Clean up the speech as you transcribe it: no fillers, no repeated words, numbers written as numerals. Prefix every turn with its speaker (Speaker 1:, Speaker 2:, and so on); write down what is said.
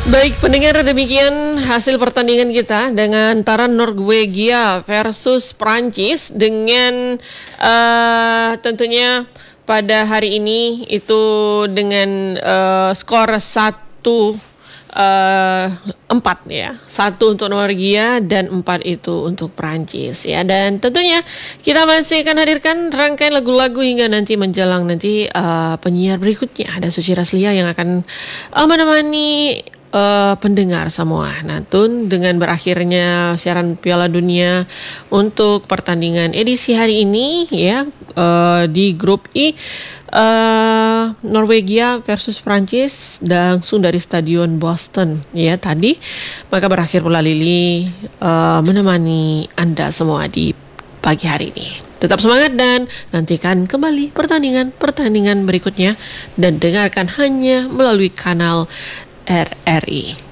Speaker 1: Baik pendengar, demikian hasil pertandingan kita dengan antara Norwegia versus Prancis dengan tentunya pada hari ini itu dengan skor 4 ya, 1 untuk Norwegia dan 4 itu untuk Prancis ya. Dan tentunya kita masih akan hadirkan rangkaian lagu-lagu hingga nanti menjelang nanti penyiar berikutnya ada Suci Raslia yang akan menemani pendengar semua. Nantun dengan berakhirnya siaran Piala Dunia untuk pertandingan edisi hari ini ya, di grup I, Norwegia versus Prancis langsung dari Stadion Boston ya tadi. Maka berakhir pula Lili menemani Anda semua di pagi hari ini. Tetap semangat dan nantikan kembali pertandingan berikutnya dan dengarkan hanya melalui kanal RRI.